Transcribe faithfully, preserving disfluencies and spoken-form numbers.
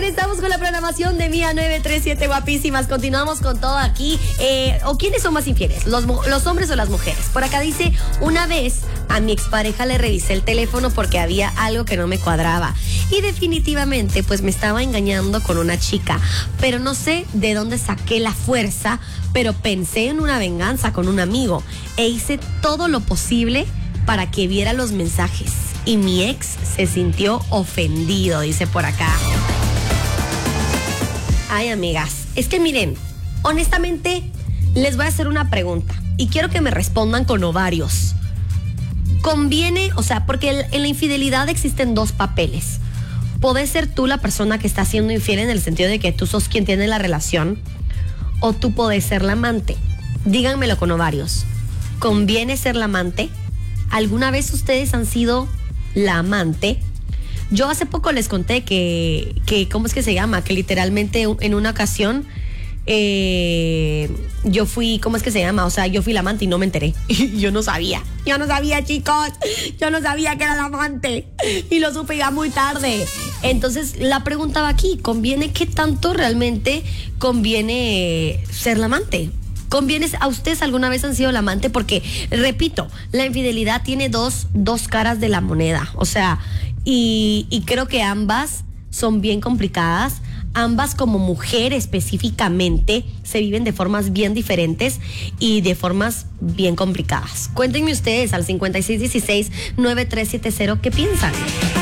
Regresamos con la programación de Mía nueve tres siete, guapísimas. Continuamos con todo aquí. Eh, ¿O quiénes son más infieles? ¿Los, ¿Los hombres o las mujeres? Por acá dice, una vez a mi expareja le revisé el teléfono porque había algo que no me cuadraba. Y definitivamente, pues me estaba engañando con una chica. Pero no sé de dónde saqué la fuerza, pero pensé en una venganza con un amigo. E hice todo lo posible para que viera los mensajes. Y mi ex se sintió ofendido, dice por acá. Ay, amigas, es que miren, honestamente, les voy a hacer una pregunta y quiero que me respondan con ovarios. ¿Conviene? O sea, porque en la infidelidad existen dos papeles. Podés ser tú la persona que está siendo infiel en el sentido de que tú sos quien tiene la relación, o tú podés ser la amante. Díganmelo con ovarios. ¿Conviene ser la amante? ¿Alguna vez ustedes han sido la amante? Yo hace poco les conté que, que ¿cómo es que se llama? Que literalmente en una ocasión eh, yo fui, ¿cómo es que se llama? O sea, yo fui la amante y no me enteré. Yo no sabía. Yo no sabía, chicos. Yo no sabía que era la amante. Y lo supe ya muy tarde. Entonces, la pregunta va aquí. ¿Conviene? ¿Qué tanto realmente conviene ser la amante? ¿Conviene? ¿A ustedes alguna vez han sido la amante? Porque, repito, la infidelidad tiene dos, dos caras de la moneda. O sea, y, y creo que ambas son bien complicadas. Ambas, como mujer específicamente, se viven de formas bien diferentes y de formas bien complicadas. Cuéntenme ustedes al cincuenta y seis dieciséis, noventa y tres setenta qué piensan.